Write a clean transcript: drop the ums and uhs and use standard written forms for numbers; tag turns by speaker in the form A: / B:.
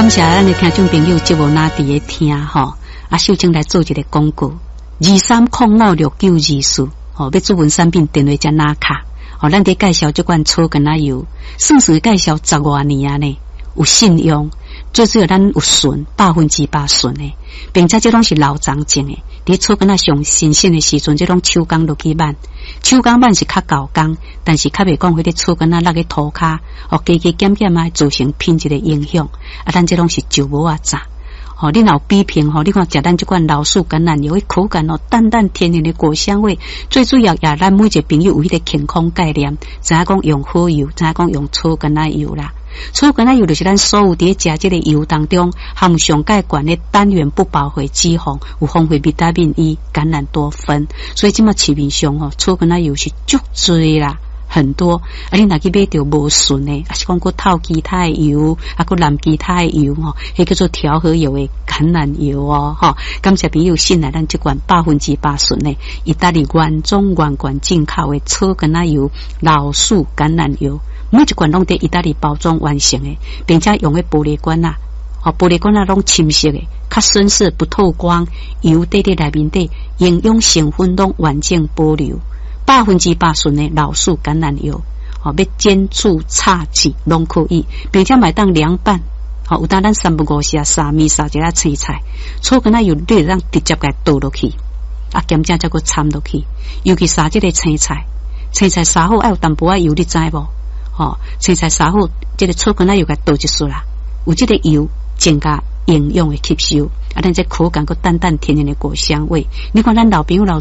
A: 感谢咱的听众朋友节目拿伫咧听吼，秀清来做一个广告，23056924吼，要主文产品电话加拿卡，咱伫介绍这款草根仔油，算是介绍10多年啊呢，有信用，最主要咱有纯100%纯的，并且这拢是老长种的，伫草根仔上新鲜的时阵，这种手工落去挽，手工挽是较高工，但是较袂讲迄个草根仔落去涂骹，加减减啊，造成品质的影响。咱这拢是旧无啊炸。你若有比拼你看食咱这款老树橄榄油，口感淡淡天然的果香味，最主要也咱每一个朋友有迄个健康概念，知影讲用好油，知影讲用草橄榄油啦。草橄榄油就是咱所有伫食这个油当中含上介悬的单元不饱和脂肪，有丰富维他命 E、橄榄多酚，所以即马市面上草橄榄油是足多啦。很多，你若去买到无纯的，是讲过透其他的油，过蓝其他的油迄叫做调和油的橄榄油感谢朋友信赖咱这款100%纯的意大利原装原罐进口的草橄榄油、老树橄榄油，每一罐拢在意大利包装完成的，并且用的玻璃罐啊，玻璃罐啊拢深色的，较深色不透光，油在内面底，营养成分拢完整保留。100%纯的老树橄榄油，要煎煮炒煮拢可以，并且买当凉拌，有当咱3不5时沙米沙一下青菜，草橄榄油你让直接给倒落去，咸正再个掺落去，尤其沙这个青菜沙好要有淡薄油，你知无？青菜沙好，这个草橄榄油给倒一束啦，有这个油增加营养的吸收，咱这口感个淡淡甜甜的果香味，你看咱老朋友老